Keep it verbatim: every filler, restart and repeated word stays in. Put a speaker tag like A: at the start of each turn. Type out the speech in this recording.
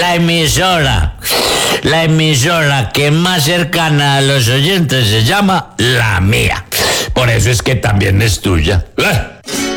A: la emisora, la emisora que más cercana a los oyentes se llama La Mía. Por eso es que también es tuya.